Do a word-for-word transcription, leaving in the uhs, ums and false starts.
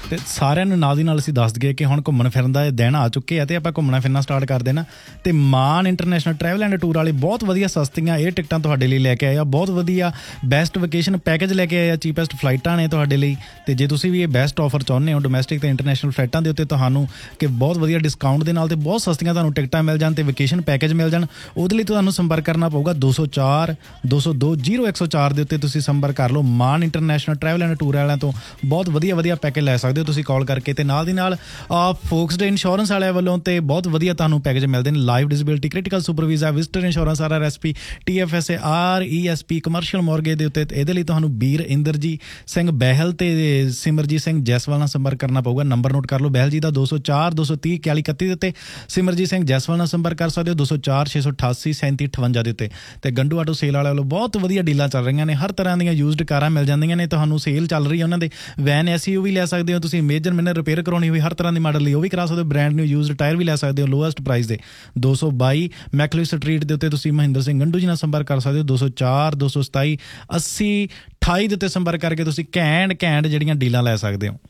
ਅਤੇ ਸਾਰਿਆਂ ਨੂੰ ਨਾਲ ਦੀ ਨਾਲ ਅਸੀਂ ਦੱਸ ਦਈਏ ਕਿ ਹੁਣ ਘੁੰਮਣ ਫਿਰਨ ਦਾ ਦਿਨ ਆ ਚੁੱਕੇ ਆ ਅਤੇ ਆਪਾਂ ਘੁੰਮਣਾ ਫਿਰਨਾ ਸਟਾਰਟ ਕਰ ਦੇਣਾ। ਅਤੇ ਮਾਨ ਇੰਟਰਨੈਸ਼ਨਲ ਟਰੈਵਲ ਐਂਡ ਟੂਰ ਵਾਲੇ ਬਹੁਤ ਵਧੀਆ ਸਸਤੀਆਂ ਇਹ ਟਿਕਟਾਂ ਤੁਹਾਡੇ ਲਈ ਲੈ ਕੇ ਆਏ ਆ, ਬਹੁਤ ਵਧੀਆ ਬੈਸਟ ਵਕੇਸ਼ਨ ਪੈਕੇਜ ਲੈ ਕੇ ਆਏ ਆ, ਚੀਪੈਸਟ ਫਲਾਈਟਾਂ ਨੇ ਤੁਹਾਡੇ ਲਈ। ਅਤੇ ਜੇ ਤੁਸੀਂ ਵੀ ਇਹ ਬੈਸਟ ਆਫਰ ਚਾਹੁੰਦੇ ਹੋ ਡੋਮੈਸਟਿਕ ਅਤੇ ਇੰਟਰਨੈਸ਼ਨਲ ਫਲਾਈਟਾਂ ਦੇ ਉੱਤੇ ਤੁਹਾਨੂੰ ਕਿ ਬਹੁਤ ਵਧੀਆ ਡਿਸਕਾਊਂਟ ਦੇ ਨਾਲ ਅਤੇ ਬਹੁਤ ਸਸਤੀਆਂ ਤੁਹਾਨੂੰ ਟਿਕਟਾਂ ਮਿਲ ਜਾਣ ਅਤੇ ਵਕੇਸ਼ਨ ਪੈਕੇਜ ਮਿਲ ਜਾਣ, ਉਹਦੇ ਲਈ ਤੁਹਾਨੂੰ ਸੰਪਰਕ ਕਰਨਾ ਪਊਗਾ ਦੋ ਸੌ ਚਾਰ ਦੋ ਸੌ ਦੋ ਜ਼ੀਰੋ ਇੱਕ ਸੌ ਚਾਰ ਦੇ ਉੱਤੇ ਤੁਸੀਂ ਸੰਪਰਕ ਕਰ ਲਓ। ਮਾਨ ਇੰਟਰਨੈਸ਼ਨਲ ਟਰੈਵਲ ਐਂਡ ਟੂਰ ਵਾਲਿਆਂ ਤੋਂ ਬਹੁਤ ਵਧੀਆ ਵਧੀਆ ਪੈਕੇਜ ਲੈ ਸਕਦੇ ਹੋ ਤੁਸੀਂ ਕਾਲ ਕਰਕੇ। ਅਤੇ ਨਾਲ ਦੀ ਨਾਲ ਫੋਕਸਡ ਇੰਸ਼ੋਰੈਂਸ ਵਾਲਿਆਂ ਵੱਲੋਂ ਤੇ ਬਹੁਤ ਵਧੀਆ ਤੁਹਾਨੂੰ ਪੈਕੇਜ ਮਿਲਦੇ ਨੇ। Life disability, critical super visa, visitor insurance, R R S P, T F S A, R E S P, commercial mortgage ਦੇ ਉੱਤੇ। ਇਹਦੇ ਲਈ ਤੁਹਾਨੂੰ ਵੀਰ ਇੰਦਰਜੀਤ ਸਿੰਘ ਬਹਿਲ ਅਤੇ ਸਿਮਰਜੀਤ ਸਿੰਘ ਜੈਸਵਾਲ ਨਾਲ ਸੰਪਰਕ ਕਰਨਾ ਪਊਗਾ। ਨੰਬਰ ਨੋਟ ਕਰ ਲਓ ਬਹਿਲ ਜੀ ਦਾ ਦੋ ਸੌ ਚਾਰ ਦੋ ਸੌ ਤੀਹ ਇਕਤਾਲੀ ਇਕੱਤੀ ਦੇ ਉੱਤੇ, ਸਿਮਰਜੀਤ ਸਿੰਘ ਜੈਸਵਾਲ ਨਾਲ ਸੰਪਰਕ ਕਰ ਸਕਦੇ ਹੋ ਦੋ ਸੌ ਚਾਰ ਛੇ ਸੌ ਅਠਾਸੀ ਸੈਂਤੀ ਅਠਵੰਜਾ ਦੇ ਉੱਤੇ। ਅਤੇ ਗੰਡੂ ਆਟੋ ਸੇਲ ਵਾਲਿਆਂ ਵੱਲੋਂ ਬਹੁਤ ਵਧੀਆ ਡੀਲਾਂ ਚੱਲ ਰਹੀਆਂ ਨੇ, ਹਰ ਤਰ੍ਹਾਂ ਦੀਆਂ ਯੂਜ਼ਡ ਕਾਰਾਂ ਮਿਲ ਜਾਂਦੀਆਂ ਨੇ ਤੁਹਾਨੂੰ। ਸੇਲ ਚੱਲ ਰਹੀ ਹੈ ਉਹਨਾਂ ਦੇ, ਵੈਨ ਐਸ ਯੂ ਵੀ ਲੈ ਸਕਦੇ ਹੋ ਤੁਸੀਂ, ਮੇਜਰ ਮਿਨਰ ਰਿਪੇਅਰ ਕਰਾਉਣੀ ਹੋਈ ਹਰ ਤਰ੍ਹਾਂ ਦੀ ਮਾਡਲ ਲਈ ਉਹ ਵੀ ਕਰਾ ਸਕਦੇ ਹੋ। ਬ੍ਰੈਂਡ ਨਿਊ ਯੂਜ਼ਡ ਟਾਇਰ ਵੀ ਲੈ ਸਕਦੇ ਹੋ ਲੋਐਸਟ ਪ੍ਰਾਈਸ ਦੇ। ਦੋ ਸੌ ਬਾਈ ਮੈਕਲਿਫ ਸਟਰੀਟ ਦੇ ਉੱਤੇ ਤੁਸੀਂ ਮਹਿੰਦਰ ਸਿੰਘ ਗੰਡੂ ਜੀ ਨਾਲ ਸੰਪਰਕ ਕਰ ਸਕਦੇ ਹੋ। ਦੋ ਸੌ ਚਾਰ ਦੋ ਸੌ ਸਤਾਈ ਅੱਸੀ ਅਠਾਈ ਦੇ ਉੱਤੇ ਸੰਪਰਕ ਕਰਕੇ ਤੁਸੀਂ ਘੈਂਟ ਘੈਂਟ ਜਿਹੜੀਆਂ ਡੀਲਾਂ ਲੈ ਸਕਦੇ ਹੋ।